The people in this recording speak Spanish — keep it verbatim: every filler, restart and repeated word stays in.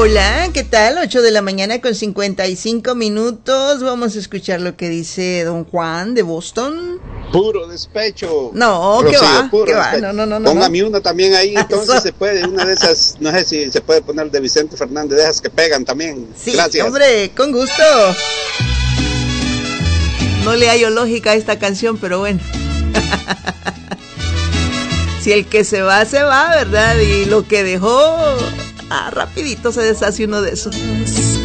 Hola, ¿qué tal? ocho de la mañana con cincuenta y cinco minutos. Vamos a escuchar lo que dice don Juan de Boston. Puro despecho. No, Rocío, ¿qué va? puro ¿Qué va? despecho. No, no, no, no. Póngame no. una también ahí, entonces Eso. se puede, una de esas, no sé si se puede poner de Vicente Fernández, de esas que pegan también. Sí, Gracias. hombre, con gusto. No le hallo lógica a esta canción, pero bueno. Si el que se va, se va, ¿verdad? Y lo que dejó, ah, rapidito se deshace uno de esos.